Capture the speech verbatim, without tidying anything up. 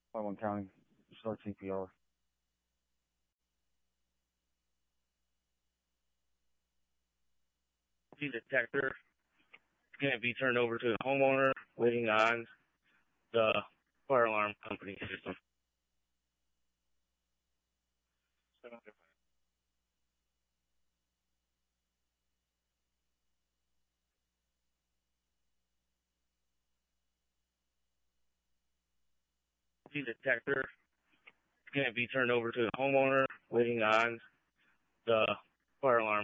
One County, start C P R. Detector is going to be turned over to the homeowner, waiting on the fire alarm company system. Detector is going to be turned over to the homeowner, waiting on the fire alarm